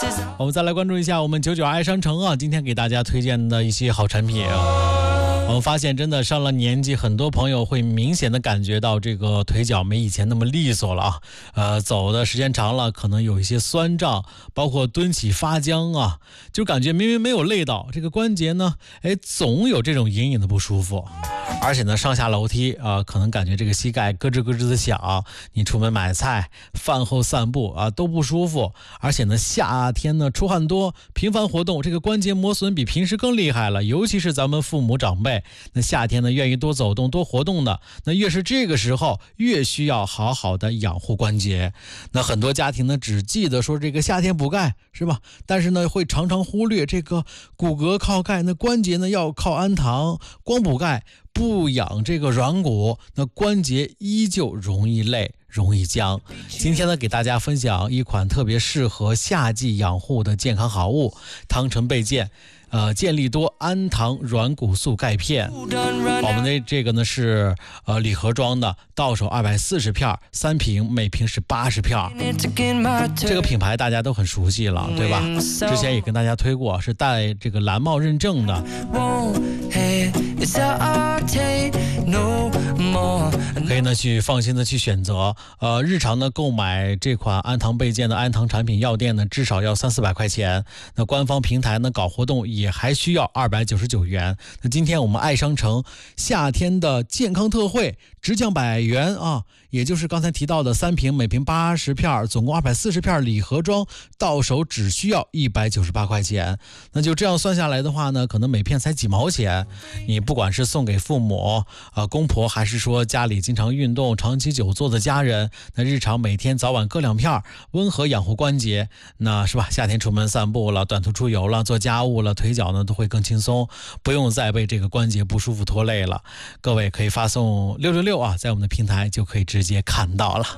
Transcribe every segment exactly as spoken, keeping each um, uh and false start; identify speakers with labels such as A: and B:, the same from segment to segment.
A: 我们再来关注一下我们九九爱商城啊，今天给大家推荐的一些好产品啊。我们发现真的上了年纪，很多朋友会明显的感觉到这个腿脚没以前那么利索了啊，呃，走的时间长了，可能有一些酸胀，包括蹲起发僵啊，就感觉明明没有累到，这个关节呢，哎，总有这种隐隐的不舒服。而且呢，上下楼梯啊、呃，可能感觉这个膝盖咯吱咯吱的响，你出门买菜、饭后散步啊都不舒服。而且呢，夏天呢出汗多，频繁活动，这个关节磨损比平时更厉害了。尤其是咱们父母长辈，那夏天呢愿意多走动、多活动的，那越是这个时候，越需要好好的养护关节。那很多家庭呢只记得说这个夏天补钙是吧？但是呢会常常忽略这个骨骼靠钙，那关节呢要靠氨糖，光补钙不养这个软骨，那关节依旧容易累，容易僵。今天呢，给大家分享一款特别适合夏季养护的健康好物——汤臣倍健。呃，健力多氨糖软骨素钙片，我们的这个呢是呃礼盒装的，到手二百四十片，三瓶，每瓶是八十片。这个品牌大家都很熟悉了，对吧？之前也跟大家推过，是带这个蓝帽认证的。可以呢去放心的去选择。呃，日常呢购买这款氨糖倍健的氨糖产品，药店呢至少要三四百块钱。那官方平台呢搞活动也还需要二百九十九元。那今天我们爱商城夏天的健康特惠，直降百元啊，也就是刚才提到的三瓶，每瓶八十片，总共二百四十片礼盒装，到手只需要一百九十八块钱。那就这样算下来的话呢，可能每片才几毛钱。你不管是送给父母、呃公婆，还是说家里经常运动、长期久坐的家人，那日常每天早晚各两片，温和养护关节，那是吧？夏天出门散步了、短途出游了、做家务了，腿脚呢都会更轻松，不用再被这个关节不舒服拖累了。各位可以发送六六六啊，在我们的平台就可以直接看到了。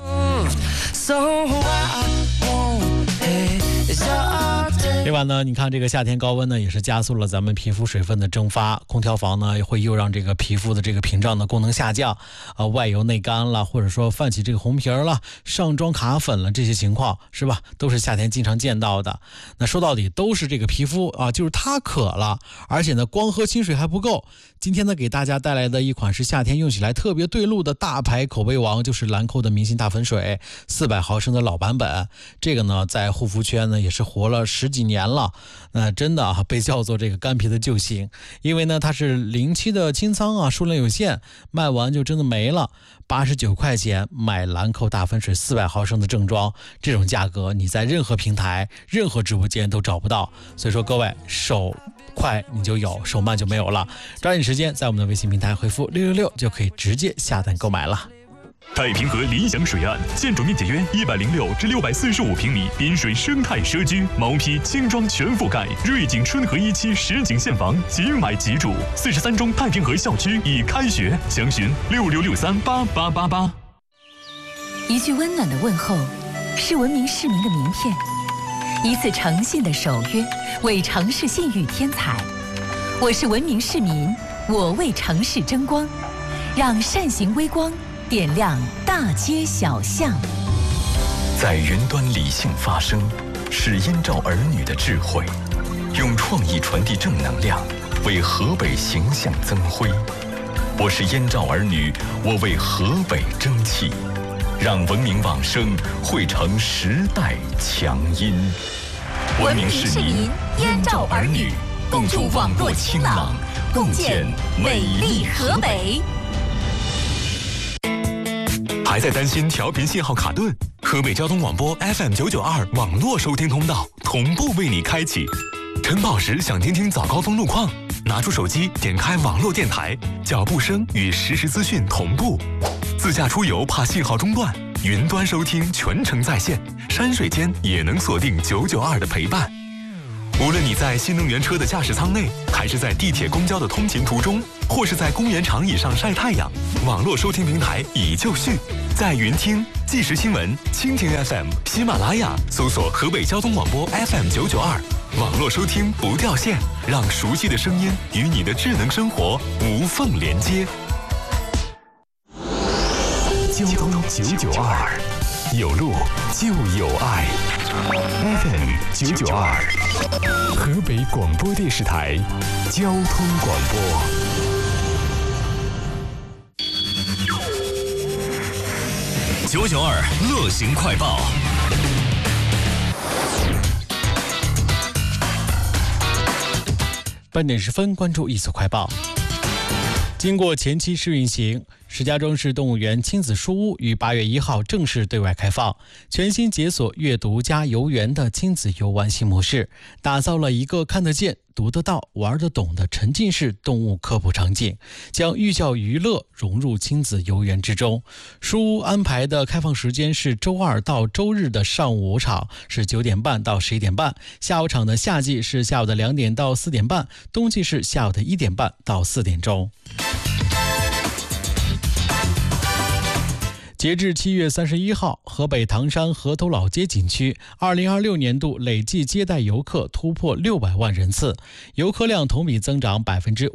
A: 另外呢，你看这个夏天高温呢，也是加速了咱们皮肤水分的蒸发。空调房呢，会又让这个皮肤的这个屏障的功能下降，呃，外油内干了，或者说泛起这个红皮儿了，上妆卡粉了，这些情况是吧？都是夏天经常见到的。那说到底都是这个皮肤啊，就是它渴了，而且呢，光喝清水还不够。今天呢，给大家带来的一款是夏天用起来特别对路的大牌口碑王，就是兰蔻的明星大粉水，四百毫升的老版本。这个呢，在护肤圈呢也是活了十几年了，那、呃、真的啊，被叫做这个干皮的救星。因为呢，它是零期的清仓啊，数量有限，卖完就真的没了。八十九块钱买兰蔻大粉水四百毫升的正装，这种价格你在任何平台、任何直播间都找不到。所以说，各位手快你就有，手慢就没有了。抓紧时间，在我们的微信平台回复六六六，就可以直接下单购买了。
B: 太平河理想水岸，建筑面积约一百零六至六百四十五平米，滨水生态社区，毛坯轻装全覆盖，瑞景春和一期实景现房，即买即住。四十三中太平河校区已开学，详询六六六三八八八八。
C: 一句温暖的问候，是文明市民的名片；一次诚信的守约，为城市信誉添彩。我是文明市民，我为城市争光，让善行微光点亮大街小巷。
D: 在云端理性发声，是燕赵儿女的智慧，用创意传递正能量，为河北形象增辉。我是燕赵儿女，我为河北争气，让文明往声汇成时代强音。
C: 文明市民，燕赵儿女，共筑网络清朗，共建美丽河北。
B: 还在担心调频信号卡顿？河北交通广播 F M 九九二网络收听通道同步为你开启。晨跑时想听听早高峰路况，拿出手机点开网络电台，脚步声与实时资讯同步。自驾出游怕信号中断，云端收听全程在线，山水间也能锁定九九二的陪伴。无论你在新能源车的驾驶舱内，还是在地铁公交的通勤途中，或是在公园长椅上晒太阳，网络收听平台已就绪。在云听、即时新闻、蜻蜓 F M、喜马拉雅搜索河北交通广播 F M 九九二，网络收听不掉线，让熟悉的声音与你的智能生活无缝连接。
D: 交通九九二，
B: 有路就有爱。F M 九九二，河北广播电视台交通广播。
E: 九九二乐行快报。
A: 半点十分，关注一组快报。经过前期试运行，石家庄市动物园亲子书屋于八月一号正式对外开放，全新解锁阅读加游园的亲子游玩新模式，打造了一个看得见、读得到、玩得懂的沉浸式动物科普场景，将寓教于乐融入亲子游园之中。书屋安排的开放时间是周二到周日的上午场是九点半到十一点半，下午场的夏季是下午的两点到四点半，冬季是下午的一点半到四点钟。截至七月三十一号，河北唐山河头老街景区二零二六年度累计接待游客突破六百万人次，游客量同比增长百分之